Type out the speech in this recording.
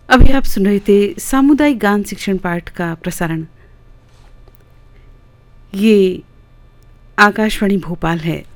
अभी आप सुन रहे थे सामुदायिक गान शिक्षण पाठ का प्रसारण। ये आकाशवाणी भोपाल है